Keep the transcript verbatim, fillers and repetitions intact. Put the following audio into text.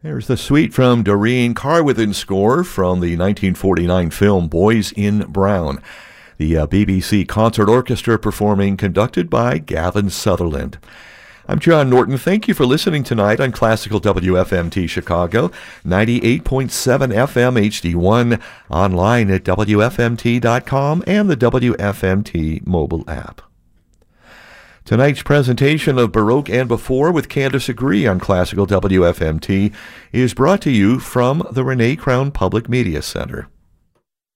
There's the suite from Doreen Carwithen's score from the nineteen forty-nine film Boys in Brown. The uh, B B C Concert Orchestra performing, conducted by Gavin Sutherland. I'm John Norton. Thank you for listening tonight on Classical W F M T Chicago, ninety-eight point seven F M H D one, online at W F M T dot com and the W F M T mobile app. Tonight's presentation of Baroque and Before with Candace Agree on Classical W F M T is brought to you from the Renee Crown Public Media Center.